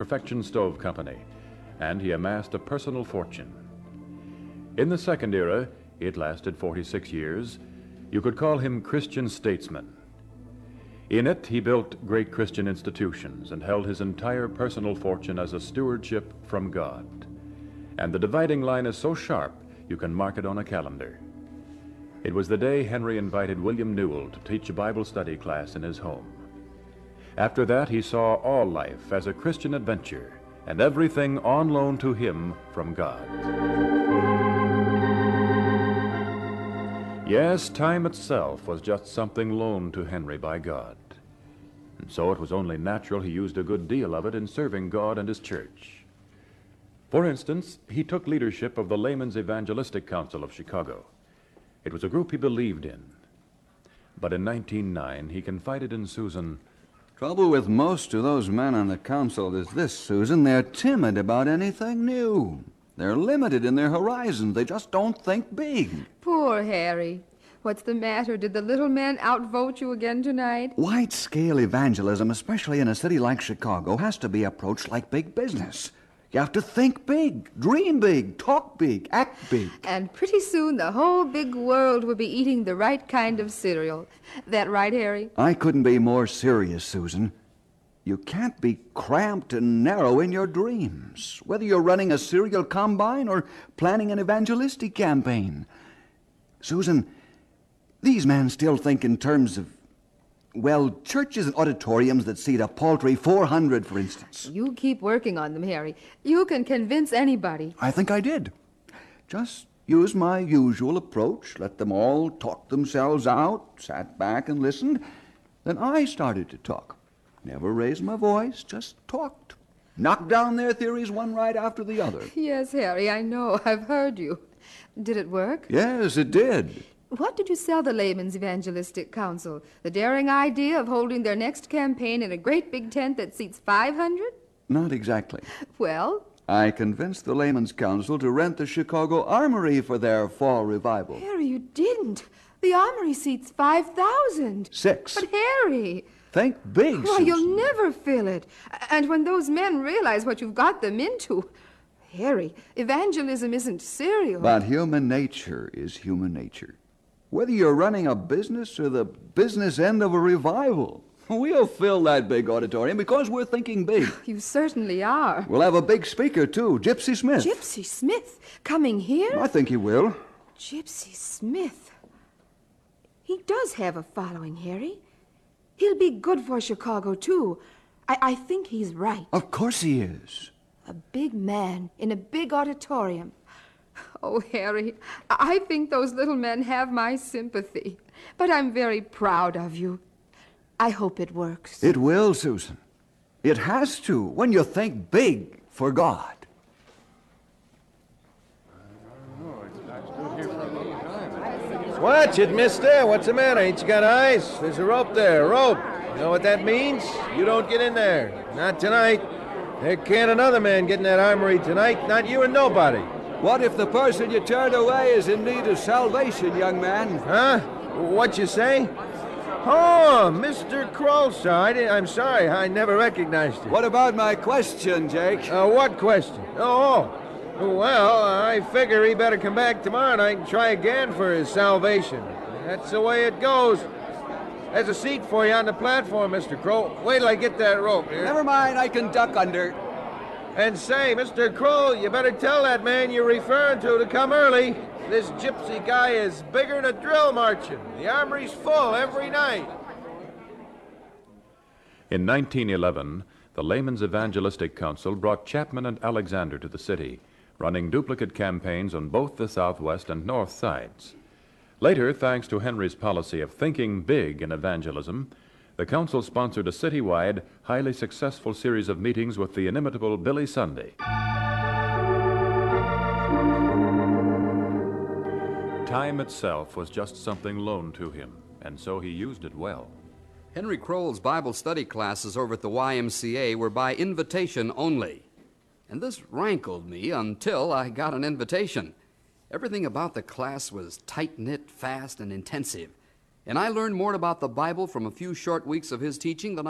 Perfection Stove Company, and he amassed a personal fortune. In the second era, it lasted 46 years, you could call him Christian statesman. In it, he built great Christian institutions and held his entire personal fortune as a stewardship from God. And the dividing line is so sharp, you can mark it on a calendar. It was the day Henry invited William Newell to teach a Bible study class in his home. After that, he saw all life as a Christian adventure and everything on loan to him from God. Yes, time itself was just something loaned to Henry by God. And so it was only natural he used a good deal of it in serving God and his church. For instance, he took leadership of the Laymen's Evangelistic Council of Chicago. It was a group he believed in. But in 1909, he confided in Susan, "Trouble with most of those men on the council is this, Susan. They're timid about anything new. They're limited in their horizons. They just don't think big." Poor Harry. What's the matter? Did the little men outvote you again tonight? Wide-scale evangelism, especially in a city like Chicago, has to be approached like big business. You have to think big, dream big, talk big, act big. And pretty soon the whole big world will be eating the right kind of cereal. That right, Harry? I couldn't be more serious, Susan. You can't be cramped and narrow in your dreams, whether you're running a cereal combine or planning an evangelistic campaign. Susan, these men still think in terms of, well, churches and auditoriums that seat a paltry 400, for instance. You keep working on them, Harry. You can convince anybody. I think I did. Just used my usual approach, let them all talk themselves out, sat back and listened. Then I started to talk. Never raised my voice, just talked. Knocked down their theories one right after the other. Yes, Harry, I know. I've heard you. Did it work? Yes, it did. What did you sell the Laymen's Evangelistic Council? The daring idea of holding their next campaign in a great big tent that seats 500? Not exactly. Well? I convinced the Laymen's Council to rent the Chicago Armory for their fall revival. Harry, you didn't. The Armory seats 5,000. 6. But Harry... Think big, Why, Susan. you'll never fill it. And when those men realize what you've got them into... Harry, evangelism isn't cereal. But human nature is human nature. Whether you're running a business or the business end of a revival, we'll fill that big auditorium because we're thinking big. You certainly are. We'll have a big speaker, too, Gypsy Smith. Gypsy Smith? Coming here? I think he will. Gypsy Smith. He does have a following, Harry. He'll be good for Chicago, too. I think he's right. Of course he is. A big man in a big auditorium. Oh, Harry, I think those little men have my sympathy. But I'm very proud of you. I hope it works. It will, Susan. It has to, when you think big for God. Watch it, mister. What's the matter? Ain't you got eyes? There's a rope there, a rope. You know what that means? You don't get in there. Not tonight. There can't another man get in that armory tonight. Not you and nobody. What if the person you turned away is in need of salvation, young man? Huh? What you say? Oh, Mr. Kroll, sir. I'm sorry. I never recognized you. What about my question, Jake? What question? Well, I figure he better come back tomorrow night and try again for his salvation. That's the way it goes. There's a seat for you on the platform, Mr. Kroll. Wait till I get that rope here. Never mind, I can duck under. And say, Mr. Kroll, you better tell that man you're referring to come early. This gypsy guy is bigger than a drill marching. The armory's full every night. In 1911, the Laymen's Evangelistic Council brought Chapman and Alexander to the city, running duplicate campaigns on both the southwest and north sides. Later, thanks to Henry's policy of thinking big in evangelism, the council sponsored a citywide, highly successful series of meetings with the inimitable Billy Sunday. Time itself was just something loaned to him, and so he used it well. Henry Kroll's Bible study classes over at the YMCA were by invitation only. And this rankled me until I got an invitation. Everything about the class was tight-knit, fast, and intensive. And I learned more about the Bible from a few short weeks of his teaching than